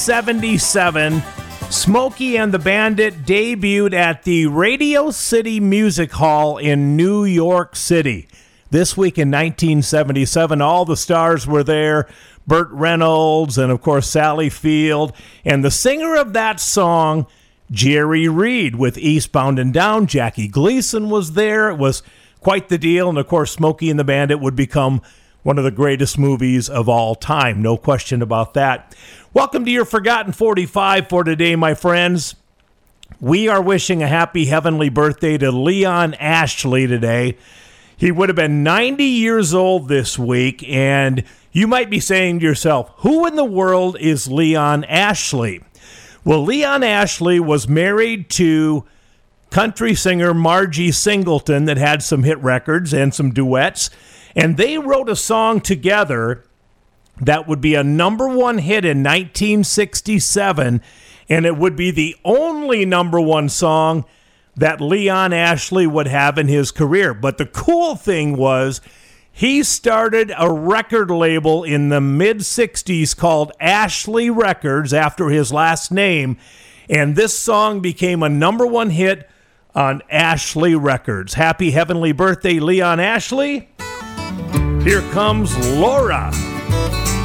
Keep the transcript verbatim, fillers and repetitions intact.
seventy-seven, Smokey and the Bandit debuted at the Radio City Music Hall in New York City. This week in nineteen seventy-seven, all the stars were there. Burt Reynolds and, of course, Sally Field. And the singer of that song, Jerry Reed, with Eastbound and Down. Jackie Gleason was there. It was quite the deal. And, of course, Smokey and the Bandit would become one of the greatest movies of all time. No question about that. Welcome to your Forgotten forty-five for today, my friends. We are wishing a happy heavenly birthday to Leon Ashley today. He would have been ninety years old this week, and you might be saying to yourself, who in the world is Leon Ashley? Well, Leon Ashley was married to country singer Margie Singleton that had some hit records and some duets, and they wrote a song together that would be a number one hit in nineteen sixty-seven, and it would be the only number one song that Leon Ashley would have in his career. But the cool thing was he started a record label in the mid-sixties called Ashley Records after his last name, and this song became a number one hit on Ashley Records. Happy heavenly birthday, Leon Ashley. Here comes Laura.